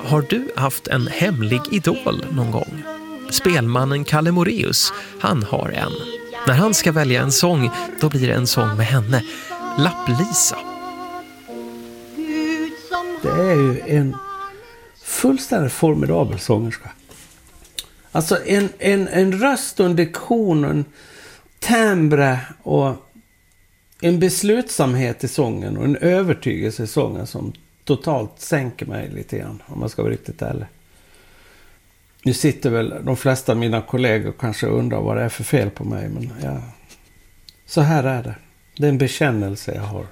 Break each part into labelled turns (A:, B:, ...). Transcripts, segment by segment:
A: Har du haft en hemlig idol någon gång? Spelmannen Kalle Moraeus, han har en. När han ska välja en sång, då blir det en sång med henne, Lapp-Lisa.
B: Det är ju en fullständigt formidabel sångerska. Alltså en röst och en diktion och en timbre och en beslutsamhet i sången och en övertygelse i sången som totalt sänker mig lite grann, om man ska vara riktigt ärlig. Nu sitter väl de flesta av mina kollegor kanske undrar vad det är för fel på mig, men så här är det. Det är en bekännelse jag har.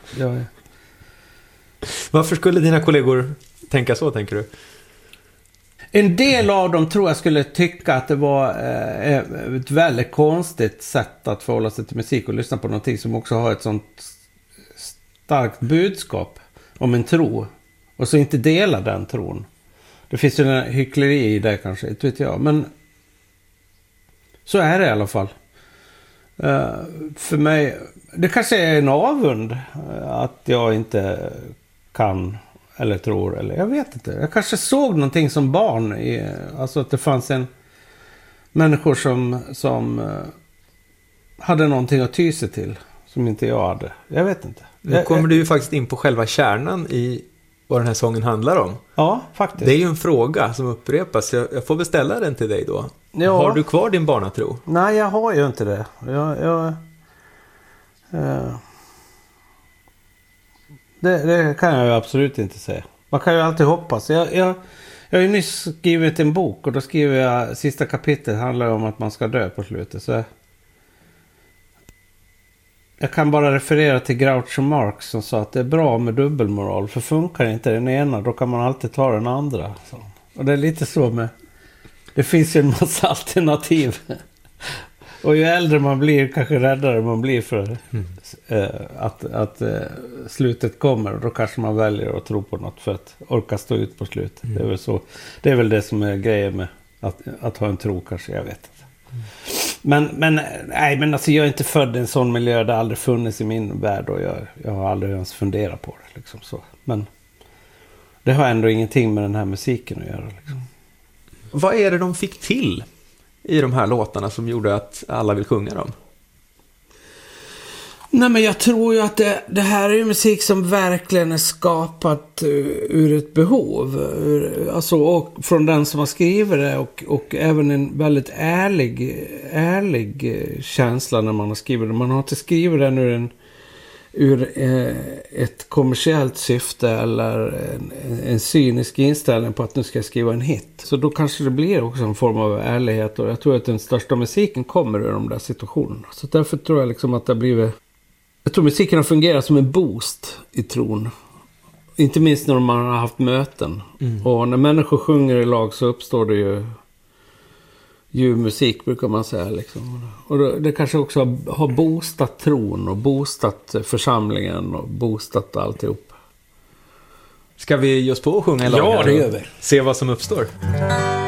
C: Varför skulle dina kollegor tänka så, tänker du?
B: En del av dem tror jag skulle tycka att det var ett väldigt konstigt sätt att förhålla sig till musik och lyssna på någonting som också har ett sånt starkt budskap om en tro och så inte dela den tron. Det finns ju en hyckleri i det kanske, inte vet jag, men så är det i alla fall. För mig, det kanske är en avund att jag inte kan eller tror, eller jag vet inte. Jag kanske såg någonting som barn alltså att det fanns människor som hade någonting att ty sig till som inte jag hade. Jag vet inte.
C: Nu kommer du ju faktiskt in på själva kärnan i vad den här sången handlar om.
B: Ja, faktiskt.
C: Det är ju en fråga som upprepas. Jag får beställa den till dig då.
B: Ja.
C: Har du kvar din barnatro?
B: Nej, jag har ju inte det. Det kan jag ju absolut inte säga. Man kan ju alltid hoppas. Jag har ju nyss skrivit en bok och då skriver jag sista kapitlet handlar om att man ska dö på slutet. Så jag kan bara referera till Groucho Marx som sa att det är bra med dubbelmoral. För funkar inte den ena, då kan man alltid ta den andra. Så. Och det är lite så med... Det finns ju en massa alternativ. Och ju äldre man blir, kanske räddare man blir för att slutet kommer. Och då kanske man väljer att tro på något för att orka stå ut på slutet. Det är väl så. Det är väl det som är grejen med att ha en tro kanske, jag vet inte. Men alltså jag är inte född i en sån miljö, det har aldrig funnits i min värld och jag har aldrig ens funderat på det liksom så. Men det har ändå ingenting med den här musiken att göra liksom.
C: Vad är det de fick till i de här låtarna som gjorde att alla vill sjunga dem?
B: Nej, men jag tror ju att det här är ju musik som verkligen är skapat ur ett behov. Alltså, och från den som har skrivit det och även en väldigt ärlig känsla när man har skrivit det. Man har inte skrivit den ur ett kommersiellt syfte eller en cynisk inställning på att nu ska jag skriva en hit. Så då kanske det blir också en form av ärlighet och jag tror att den största musiken kommer ur de där situationerna. Så därför tror jag liksom att det har blivit... Jag tror musiken har fungerat som en boost i tron. Inte minst när man har haft möten. Och när människor sjunger i lag så uppstår det ju musik brukar man säga liksom. Och det kanske också har boostat tron och boostat församlingen och boostat alltihop.
C: Ska vi just på och sjunga en lag?
B: Ja, det gör vi.
C: Se vad som uppstår.